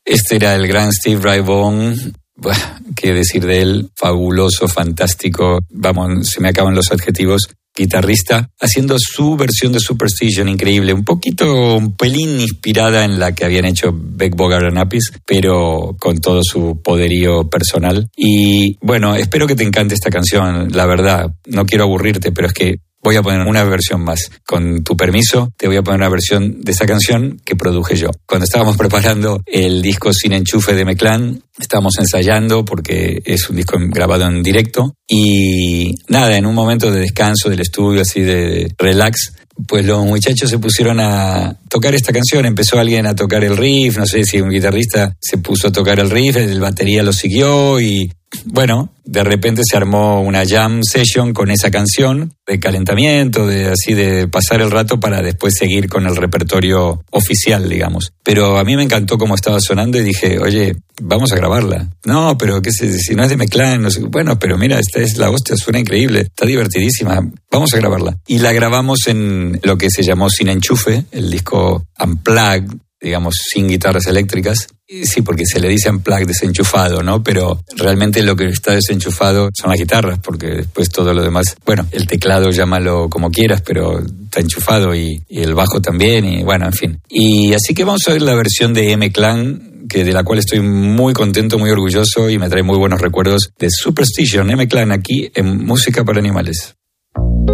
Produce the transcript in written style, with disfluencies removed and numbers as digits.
Este era el gran Steve Ray Vaughan. Qué decir de él, fabuloso, fantástico, vamos, se me acaban los adjetivos, guitarrista, haciendo su versión de Superstition, increíble, un pelín inspirada en la que habían hecho Beck, Bogart and Appice, pero con todo su poderío personal. Y bueno, espero que te encante esta canción, la verdad, no quiero aburrirte, pero es que voy a poner una versión más. Con tu permiso, te voy a poner una versión de esta canción que produje yo. Cuando estábamos preparando el disco Sin Enchufe de M-Clan, estábamos ensayando porque es un disco grabado en directo. Y nada, en un momento de descanso del estudio, así de relax, pues los muchachos se pusieron a tocar esta canción. Empezó alguien a tocar el riff, no sé si un guitarrista se puso a tocar el riff, el batería lo siguió y bueno, de repente se armó una jam session con esa canción de calentamiento, de pasar el rato para después seguir con el repertorio oficial, digamos. Pero a mí me encantó cómo estaba sonando y dije, oye, vamos a grabarla. No, pero qué sé, si no es de M-Clan, no sé. Bueno, pero mira, esta es la hostia, suena increíble, está divertidísima, vamos a grabarla. Y la grabamos en lo que se llamó Sin Enchufe, el disco Unplugged, digamos, sin guitarras eléctricas. Sí, porque se le dice unplugged, desenchufado, ¿no? Pero realmente lo que está desenchufado son las guitarras, porque después todo lo demás, bueno, el teclado llámalo como quieras, pero está enchufado y el bajo también, y bueno, en fin. Y así que vamos a ver la versión de M-Clan, de la cual estoy muy contento, muy orgulloso y me trae muy buenos recuerdos de Superstition, M-Clan, aquí en Música para Animales.